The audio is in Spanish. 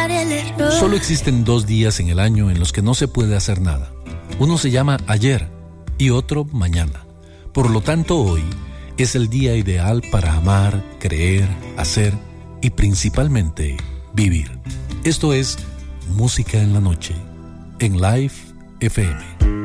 aceptar el error. Solo existen 2 días en el año en los que no se puede hacer nada. Uno se llama ayer y otro mañana. Por lo tanto, hoy es el día ideal para amar, creer, hacer y principalmente vivir. Esto es Música en la Noche, en Live FM.